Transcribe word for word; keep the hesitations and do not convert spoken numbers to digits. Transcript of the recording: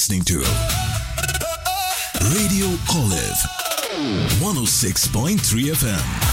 listening to Radio Olive one oh six point three F M.